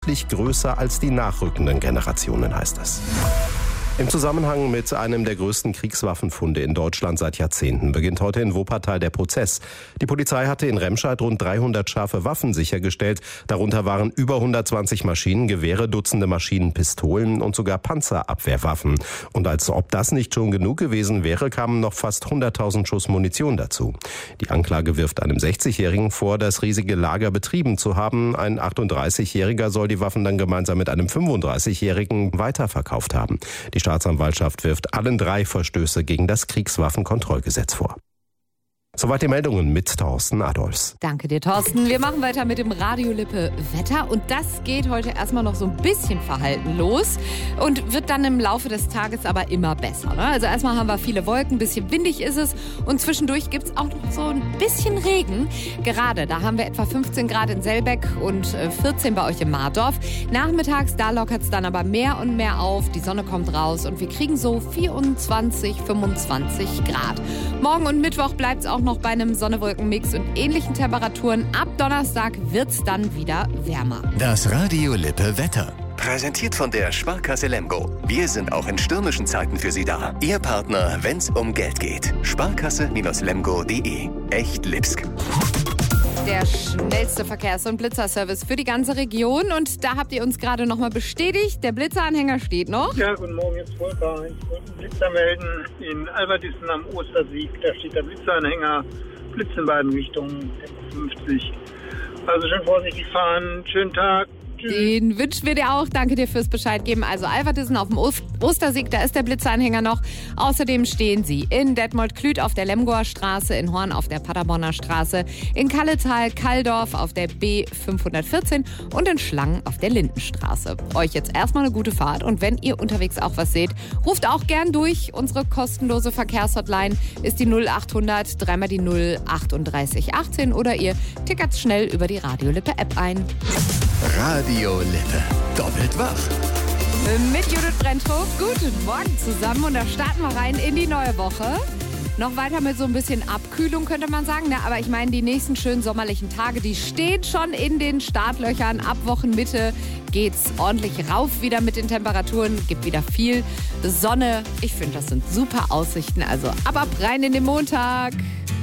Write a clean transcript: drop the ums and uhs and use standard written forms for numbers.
größer als die nachrückenden Generationen, heißt es. Im Zusammenhang mit einem der größten Kriegswaffenfunde in Deutschland seit Jahrzehnten beginnt heute in Wuppertal der Prozess. Die Polizei hatte in Remscheid rund 300 scharfe Waffen sichergestellt. Darunter waren über 120 Maschinengewehre, Dutzende Maschinenpistolen und sogar Panzerabwehrwaffen. Und als ob das nicht schon genug gewesen wäre, kamen noch fast 100.000 Schuss Munition dazu. Die Anklage wirft einem 60-Jährigen vor, das riesige Lager betrieben zu haben. Ein 38-Jähriger soll die Waffen dann gemeinsam mit einem 35-Jährigen weiterverkauft haben. Die Staatsanwaltschaft wirft allen 3 Verstöße gegen das Kriegswaffenkontrollgesetz vor. Soweit die Meldungen mit Thorsten Adolfs. Danke dir, Thorsten. Wir machen weiter mit dem Radio Lippe Wetter. Und das geht heute erstmal noch so ein bisschen verhalten los und wird dann im Laufe des Tages aber immer besser. Ne? Also erstmal haben wir viele Wolken, ein bisschen windig ist es und zwischendurch gibt es auch noch so ein bisschen Regen. Gerade, da haben wir etwa 15 Grad in Selbeck und 14 bei euch in Mardorf. Nachmittags, da lockert es dann aber mehr und mehr auf. Die Sonne kommt raus und wir kriegen so 24, 25 Grad. Morgen und Mittwoch bleibt es auch noch bei einem Sonne-Wolken-Mix und ähnlichen Temperaturen. Ab Donnerstag wird's dann wieder wärmer. Das Radio Lippe Wetter. Präsentiert von der Sparkasse Lemgo. Wir sind auch in stürmischen Zeiten für Sie da. Ihr Partner, wenn's um Geld geht. Sparkasse-lemgo.de. Echt Lipsk. Der schnellste Verkehrs- und Blitzerservice für die ganze Region. Und da habt ihr uns gerade nochmal bestätigt, der Blitzeranhänger steht noch. Ja, guten Morgen, jetzt Volker. Ich wollte einen Blitzer melden in Alverdissen am Ostersieg. Da steht der Blitzeranhänger, Blitz in beiden Richtungen, Tempo 50. Also schön vorsichtig fahren, schönen Tag. Den wünschen wir dir auch. Danke dir fürs Bescheid geben. Also Alverdissen auf dem Ostersieg, da ist der Blitzeranhänger noch. Außerdem stehen sie in Detmold-Klüth auf der Lemgoer Straße, in Horn auf der Paderborner Straße, in Kalletal-Kalldorf auf der B514 und in Schlangen auf der Lindenstraße. Euch jetzt erstmal eine gute Fahrt und wenn ihr unterwegs auch was seht, ruft auch gern durch. Unsere kostenlose Verkehrshotline ist die 0800 3 die 0 38 18 oder ihr tickert schnell über die Radio Lippe App ein. Radio Lippe. Doppelt wach. Mit Judith Brentrup. Guten Morgen zusammen und da starten wir rein in die neue Woche. Noch weiter mit so ein bisschen Abkühlung, könnte man sagen. Ne? Aber ich meine, die nächsten schönen sommerlichen Tage, die stehen schon in den Startlöchern. Ab Wochenmitte geht's ordentlich rauf wieder mit den Temperaturen. Gibt wieder viel Sonne. Ich finde, das sind super Aussichten. Also ab rein in den Montag.